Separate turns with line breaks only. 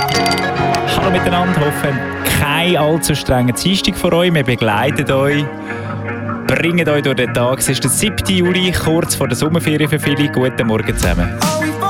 Hallo miteinander, hoffen kein allzu strenger Dienstag für euch. Wir begleiten euch, bringen euch durch den Tag. Es ist der 7. Juli, kurz vor der Sommerferien für viele. Guten Morgen zusammen.